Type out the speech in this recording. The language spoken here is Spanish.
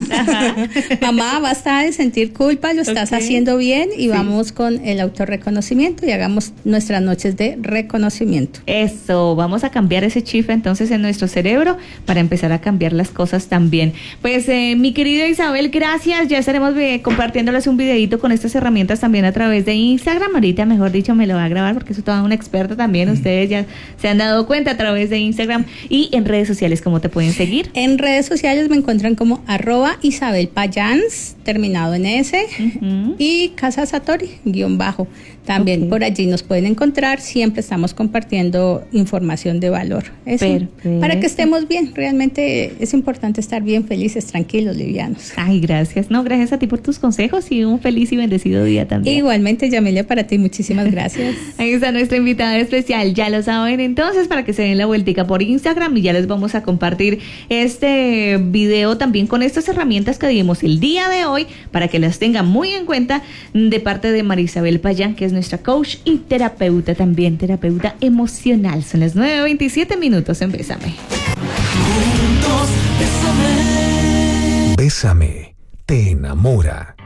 Mamá, basta de sentir culpa, lo estás haciendo bien y vamos con el autorreconocimiento y hagamos nuestras noches de reconocimiento. Eso, vamos a cambiar ese chip entonces en nuestro cerebro para empezar a cambiar las cosas también. Pues mi querida Isabel, gracias. Ya estaremos compartiéndoles un videito con estas herramientas también a través de Instagram. Ahorita, mejor dicho, me lo va a grabar porque soy toda una experta también. Ustedes ya se han dado cuenta a través de Instagram. Y en redes sociales, ¿cómo te pueden seguir? En redes sociales me encuentran como @IsabelPayans, terminado en S, y Casa Satori, _ También por allí nos pueden encontrar. Siempre estamos compartiendo información de valor. Eso, para que estemos bien. Realmente es importante estar bien, felices, tranquilos, livianos. Ay, gracias. No, gracias a ti por tus consejos y un feliz y bendecido día también. Igualmente, Yamilia, para ti, muchísimas gracias. Ahí está nuestra invitada especial. Ya lo saben entonces, para que se den la vueltica por Instagram y ya les vamos a compartir este video también con estas herramientas que dimos el día de hoy para que las tengan muy en cuenta de parte de María Isabel Payán, que es nuestra coach y terapeuta también, terapeuta emocional. Son las 9:27 en Bésame. Bésame, te enamora.